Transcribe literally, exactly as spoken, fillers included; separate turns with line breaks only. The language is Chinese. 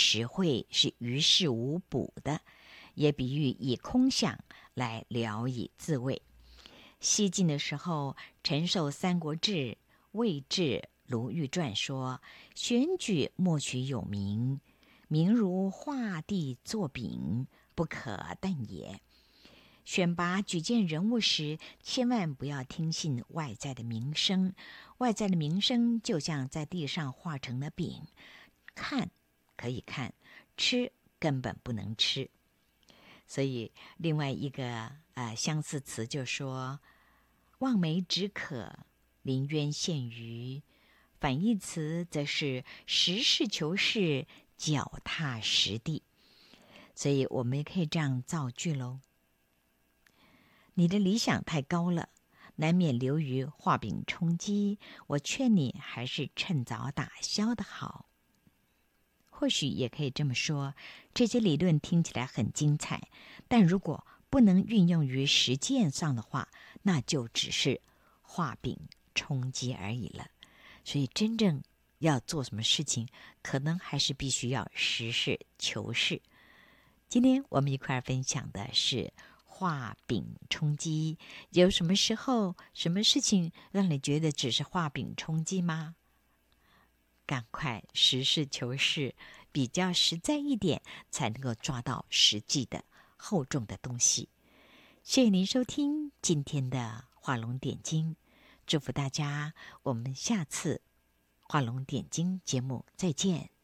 实惠，是于事无补的，也比喻以空想来聊以自慰。西晋的时候，陈寿《三国志·魏志卢玉传》说：“选举莫许有名，名如画地作饼，不可惮也。”选拔举荐人物时，千万不要听信外在的名声。外在的名声就像在地上画成的饼，看可以看，吃根本不能吃。所以另外一个呃相似词就说望梅止渴，临渊羡鱼。反义词则是实事求是，脚踏实地。所以我们也可以这样造句喽。你的理想太高了，难免流于画饼充饥，我劝你还是趁早打消的好。或许也可以这么说，这些理论听起来很精彩，但如果不能运用于实践上的话，那就只是画饼充饥而已了。所以真正要做什么事情，可能还是必须要实事求是。今天我们一块儿分享的是画饼充饥。有什么时候、什么事情让你觉得只是画饼充饥吗？赶快实事求是，比较实在一点，才能够抓到实际的厚重的东西。谢谢您收听今天的画龙点睛，祝福大家，我们下次画龙点睛节目再见。